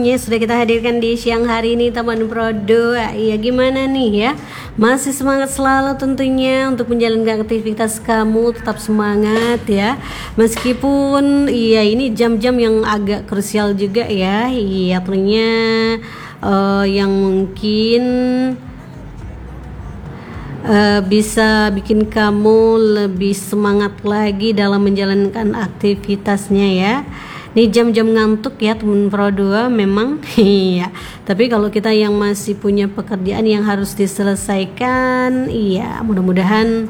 Ya, sudah kita hadirkan di siang hari ini teman Prodo. Ya gimana nih ya? Masih semangat selalu tentunya untuk menjalankan aktivitas kamu, tetap semangat ya. Meskipun iya ini jam-jam yang agak krusial juga ya. Iya tentunya yang mungkin bisa bikin kamu lebih semangat lagi dalam menjalankan aktivitasnya ya. Ini jam-jam ngantuk ya teman Pro 2 memang. Iya. Tapi kalau kita yang masih punya pekerjaan yang harus diselesaikan, iya mudah-mudahan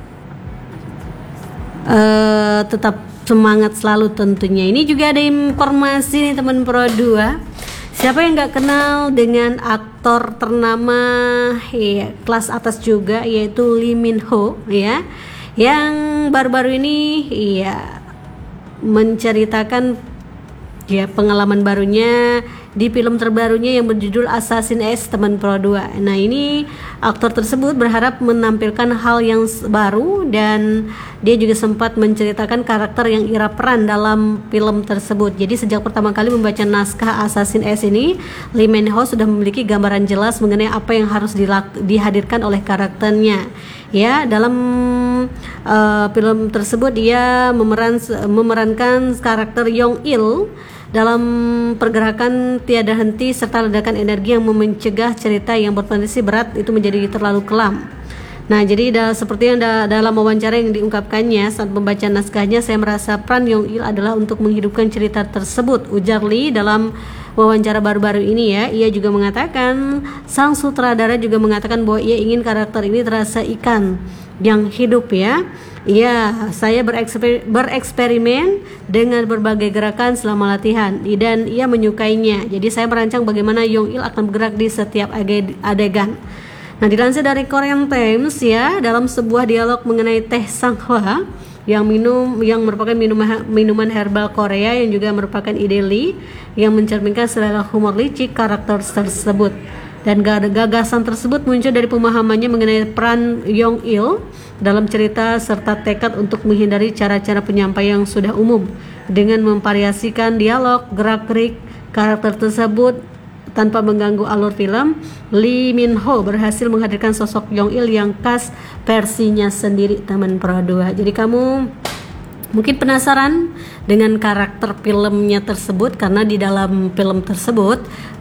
tetap semangat selalu tentunya. Ini juga ada informasi nih teman Pro 2. Siapa yang nggak kenal dengan aktor ternama ya, kelas atas juga, yaitu Lee Min Ho ya, yang baru-baru ini ya menceritakan ya pengalaman barunya di film terbarunya yang berjudul Assassin's X teman Pro 2. Nah ini aktor tersebut berharap menampilkan hal yang baru dan dia juga sempat menceritakan karakter yang ia peran dalam film tersebut. Jadi sejak pertama kali membaca naskah Assassin's X ini, Lee Min Ho sudah memiliki gambaran jelas mengenai apa yang harus dihadirkan oleh karakternya. Ya, dalam film tersebut dia memerankan karakter Yong Il dalam pergerakan tiada henti serta ledakan energi yang mencegah cerita yang berpotensi berat itu menjadi terlalu kelam. Nah, jadi seperti yang dalam wawancara yang diungkapkannya saat membaca naskahnya, saya merasa peran Yong Il adalah untuk menghidupkan cerita tersebut, ujar Lee dalam wawancara baru-baru ini ya. Ia juga mengatakan, sang sutradara juga mengatakan bahwa ia ingin karakter ini terasa ikan yang hidup ya. Iya, saya bereksperimen dengan berbagai gerakan selama latihan dan ia menyukainya. Jadi saya merancang bagaimana Yong Il akan bergerak di setiap adegan. Nah, dilansir dari Korean Times ya, dalam sebuah dialog mengenai teh Sanghwa yang merupakan minuman herbal Korea yang juga merupakan ide Lee yang mencerminkan selera humor licik karakter tersebut. Dan gagasan tersebut muncul dari pemahamannya mengenai peran Yong Il dalam cerita serta tekad untuk menghindari cara-cara penyampaian yang sudah umum dengan memvariasikan dialog, gerak-gerik karakter tersebut tanpa mengganggu alur film. Lee Min Ho berhasil menghadirkan sosok Yong Il yang khas versinya sendiri teman Pro 2. Jadi kamu mungkin penasaran dengan karakter filmnya tersebut karena di dalam film tersebut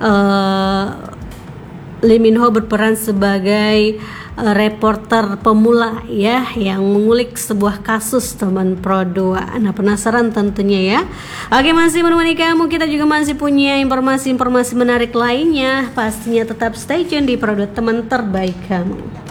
Lee Min Ho berperan sebagai reporter pemula ya yang mengulik sebuah kasus teman Pro 2. Nah, penasaran tentunya ya. Oke, masih menemani kamu, kita juga masih punya informasi-informasi menarik lainnya. Pastinya tetap stay tune di Pro 2 teman terbaik kamu.